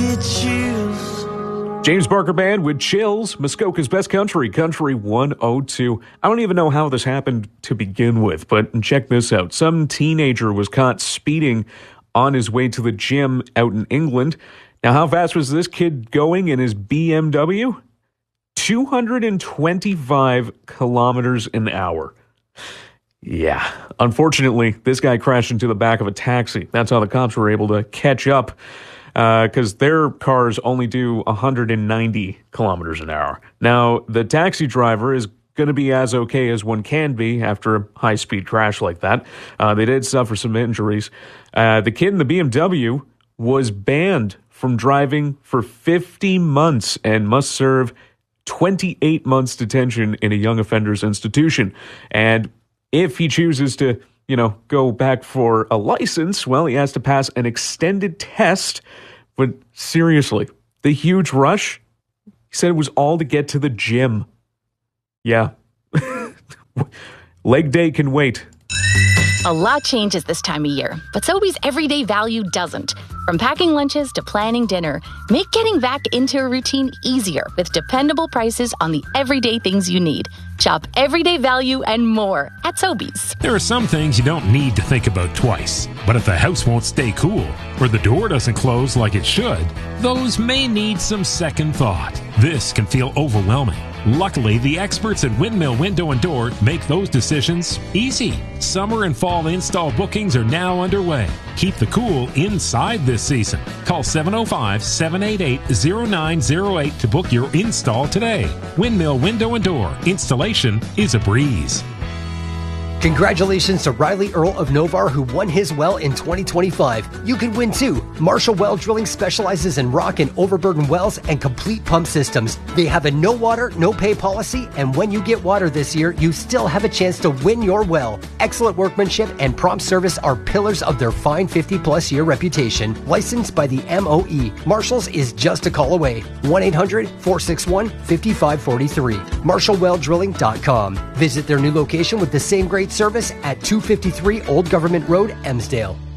get chills. James Barker Band with Chills, Muskoka's Best Country, Country 102. I don't even know how this happened to begin with, but check this out. Some teenager was caught speeding on his way to the gym out in England. Now, how fast was this kid going in his BMW? 225 kilometers an hour. Yeah, unfortunately, this guy crashed into the back of a taxi. That's how the cops were able to catch up, because their cars only do 190 kilometers an hour. Now, the taxi driver is going to be as okay as one can be after a high-speed crash like that. They did suffer some injuries. The kid in the BMW was banned from driving for 50 months and must serve 28 months detention in a young offenders institution. And if he chooses to, go back for a license, well, he has to pass an extended test. But seriously, the huge rush, he said it was all to get to the gym. Yeah. Leg day can wait. A lot changes this time of year, but Sobeys everyday value doesn't. From packing lunches to planning dinner, make getting back into a routine easier with dependable prices on the everyday things you need. Shop everyday value and more at Sobeys. There are some things you don't need to think about twice, but if the house won't stay cool or the door doesn't close like it should, those may need some second thought. This can feel overwhelming. Luckily, the experts at Windmill Window and Door make those decisions easy. Summer and fall install bookings are now underway. Keep the cool inside this season. Call 705-788-0908 to book your install today. Windmill Window and Door. Installation is a breeze. Congratulations to Riley Earl of Novar, who won his well in 2025. You can win too. Marshall Well Drilling specializes in rock and overburden wells and complete pump systems. They have a no water, no pay policy, and when you get water this year, you still have a chance to win your well. Excellent workmanship and prompt service are pillars of their fine 50-plus year reputation. Licensed by the MOE, Marshall's is just a call away. 1-800-461-5543. MarshallWellDrilling.com. Visit their new location with the same great service at 253 Old Government Road, Emsdale.